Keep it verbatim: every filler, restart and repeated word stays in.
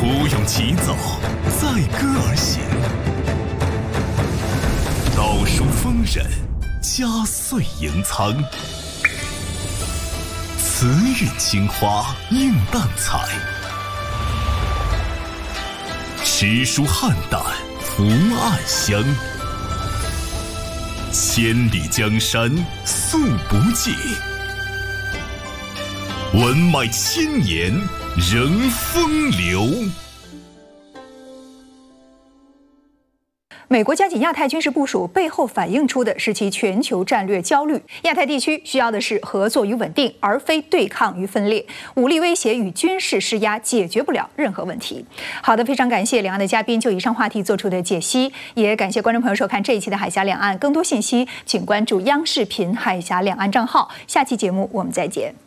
不用急走，载歌而行。倒数丰人，加岁迎苍。慈韵青花映淡彩，诗书汉胆福暗香。千里江山素不尽，文脉千年仍风流。 美国加紧亚太军事部署，背后反映出的是其全球战略焦虑。亚太地区需要的是合作与稳定，而非对抗与分裂。武力威胁与军事施压解决不了任何问题。好的，非常感谢两岸的嘉宾就以上话题做出的解析，也感谢观众朋友收看这一期的海峡两岸。更多信息请关注央视频海峡两岸账号。下期节目我们再见。